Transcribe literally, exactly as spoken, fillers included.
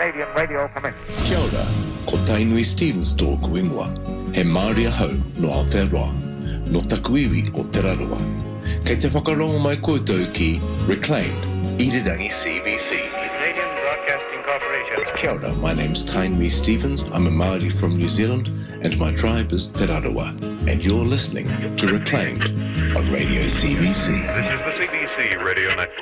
Canadian radio commission. Kia ora, ko Tainui Stevens tōku ingoa. He Māori ahau no Aotearoa, no takuiwi o Te Raroa. Kei te whakarongo mai koutou ki Reclaimed, Irirangi C B C. Canadian Broadcasting Corporation. Kia ora, my name's Tainui Stevens. I'm a Māori from New Zealand and my tribe is Te Raroa. And you're listening to Reclaimed on Radio C B C. This is the C B C Radio Network.